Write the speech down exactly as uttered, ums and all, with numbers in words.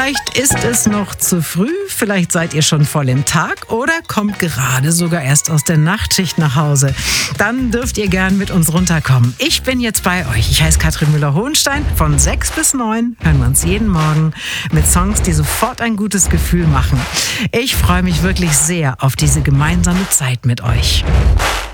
Vielleicht ist es noch zu früh, vielleicht seid ihr schon voll im Tag oder kommt gerade sogar erst aus der Nachtschicht nach Hause. Dann dürft ihr gern mit uns runterkommen. Ich bin jetzt bei euch. Ich heiße Katrin Müller-Hohenstein. Von sechs bis neun hören wir uns jeden Morgen mit Songs, die sofort ein gutes Gefühl machen. Ich freue mich wirklich sehr auf diese gemeinsame Zeit mit euch.